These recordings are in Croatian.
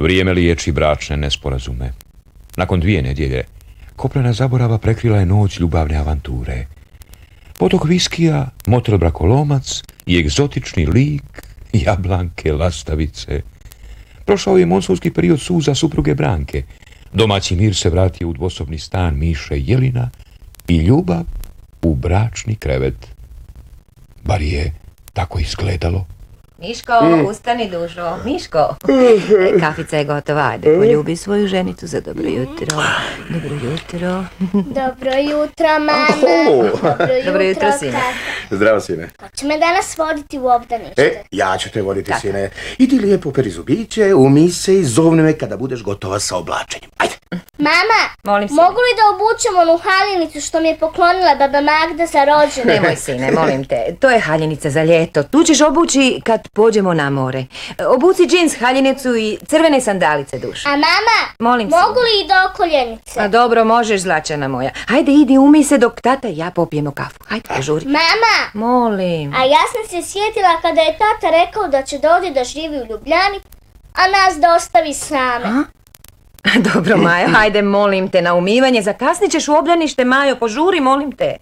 Vrijeme liječi bračne nesporazume. Nakon 2 nedjelje, kopnena zaborava prekrila je noć ljubavne avanture. Potok viskija, motel brakolomac i egzotični lik Jablanke Lastavice. Prošao je monsunski period suza supruge Branke. Domaći mir se vratio u dvosobni stan Miše Jelina i ljubav u bračni krevet. Bar je tako izgledalo. Miško, ustani dušo. Miško, kafica je gotova. Ajde, poljubi svoju ženicu za dobro jutro. Dobro jutro. Dobro jutro, mama. Dobro jutro, sine. Zdravo, sine. Ko će me danas voditi u obdanište? Ja ću te voditi, sine. Idi lijepo peri zubiće, umij se i zovni me kada budeš gotova sa oblačenjem. Ajde. Mama, molim, mogu li da obučem onu haljinicu što mi je poklonila baba Magda za rođendan? Nemoj, sine, molim te. To je haljenica za ljeto. Tu ćeš obući kad pođemo na more. Obuci džins, haljinicu i crvene sandalice, duša. A mama, molim, mogu li i do koljenice? A dobro, možeš, zlačana moja. Hajde, idi, umij se dok tata i ja popijemo kafu. Hajde, požuri. Mama! Molim. A ja sam se sjetila kada je tata rekao da će da ode da živi u Ljubljani, a nas da ostavi same. A? Dobro, Majo, hajde, molim te, na umivanje. Zakasnit ćeš u obdanište, Majo, požuri, molim te.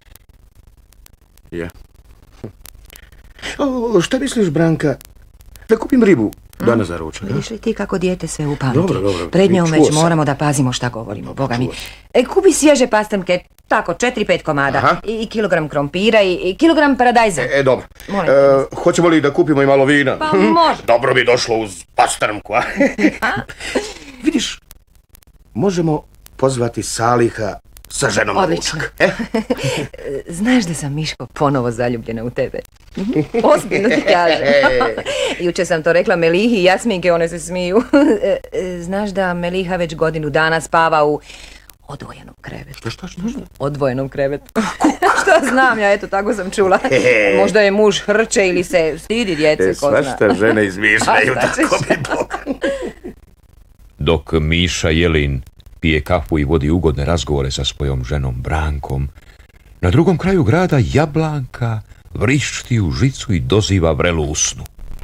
Ja. Šta misliš, Branka? Da kupim ribu danas za ručak? Vidiš li ti kako dijete sve upamti? Dobro. Pred njom već moramo da pazimo šta govorimo, boga mi. Kupi svježe pastrnke, tako, 4-5 komada. Aha. I kilogram krompira i kilogram paradajza. Dobro. Hoćemo li da kupimo i malo vina? Pa može. Dobro bi došlo uz pastrnku, a? Vidiš, možemo pozvati Saliha sa ženom na ručak. Znaš da sam, Miško, ponovo zaljubljena u tebe. Ozbiljno ti kažem. Juče sam to rekla Melihi i Jasminke, one se smiju. Znaš da Meliha već godinu dana spava u odvojenom krevetu. Što? Odvojenom krevetu. Šta znam ja, eto, tako sam čula. Možda je muž hrče ili se stidi djece, ko zna. Svašta žene izmišljaju, tako bi Bog. Dok Miša Jelin pije kafu i vodi ugodne razgovore sa svojom ženom Brankom, na drugom kraju grada Jablanka vrišti u žicu i doziva vrelu usnu.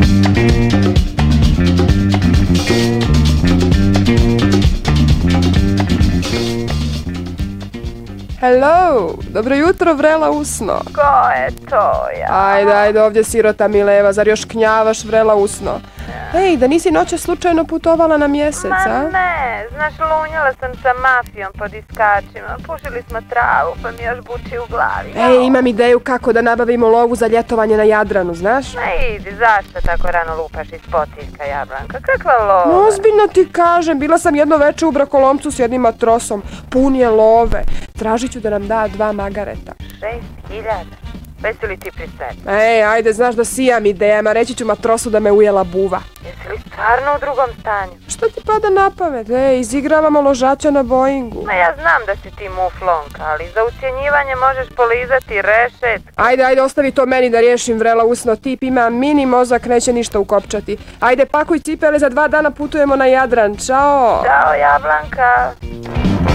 Hello, dobro jutro, vrela usno. Ko je to ja? Ajde, ovdje sirota Mileva, zar još knjavaš, vrela usno? Ej, da nisi noće slučajno putovala na mjesec, a? Ma ne, znaš, lunjala sam sa mafijom po diskačima, pušili smo travu pa mi još buči u glavi. Ej, imam ideju kako da nabavimo lovu za ljetovanje na Jadranu, znaš? Ne idi, zašto tako rano lupaš iz potiljka, Jablanka, kakva lova? No, ozbiljno ti kažem, bila sam jedno veče u Brakolomcu s jednim matrosom, pun je love, tražit ću da nam da 2 magareta. 6.000? Jesi li ti pri sebi? Ej, ajde, znaš da sijam idejama, reći ću matrosu da me ujela buva. Jesi li stvarno u drugom stanju? Što ti pada na pamet? Ej, izigravamo ložača na Boeingu. Ma ja znam da si ti muflonka, ali za ucjenjivanje možeš polizati rešet. Ajde, ostavi to meni da riješim, vrela usno, tip ima mini mozak, neće ništa ukopčati. Ajde, pakuj cipele, za 2 dana putujemo na Jadran, čao! Ćao, Jablanka!